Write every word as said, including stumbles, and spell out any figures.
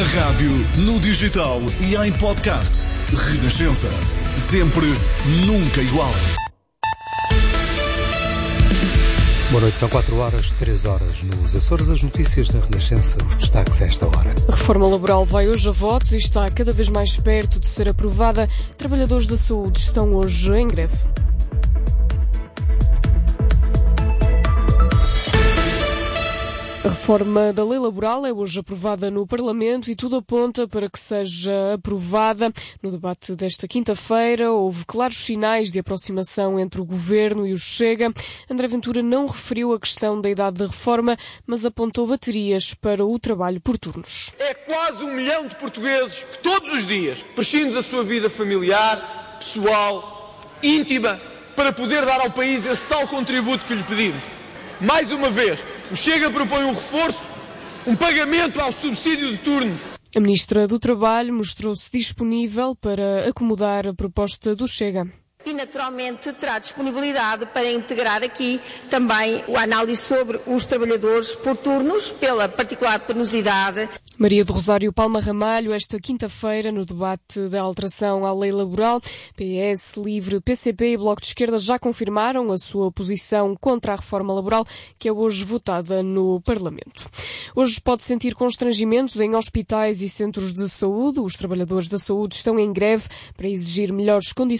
rádio, no digital e em podcast. Renascença. Sempre, nunca igual. Boa noite, são quatro horas, três horas nos Açores. As notícias da Renascença, os destaques a esta hora. A reforma laboral vai hoje a votos e está cada vez mais perto de ser aprovada. Trabalhadores da saúde estão hoje em greve. A reforma da lei laboral é hoje aprovada no Parlamento e tudo aponta para que seja aprovada. No debate desta quinta-feira houve claros sinais de aproximação entre o Governo e o Chega. André Ventura não referiu a questão da idade da reforma, mas apontou baterias para o trabalho por turnos. É quase um milhão de portugueses que todos os dias prescindem da sua vida familiar, pessoal, íntima, para poder dar ao país esse tal contributo que lhe pedimos. Mais uma vez, o Chega propõe um reforço, um pagamento ao subsídio de turnos. A Ministra do Trabalho mostrou-se disponível para acomodar a proposta do Chega. E, naturalmente, terá disponibilidade para integrar aqui também a análise sobre os trabalhadores por turnos, pela particular penosidade. Maria do Rosário Palma Ramalho, esta quinta-feira, no debate da alteração à lei laboral, P S, Livre, P C P e Bloco de Esquerda já confirmaram a sua posição contra a reforma laboral, que é hoje votada no Parlamento. Hoje pode sentir constrangimentos em hospitais e centros de saúde. Os trabalhadores da saúde estão em greve para exigir melhores condições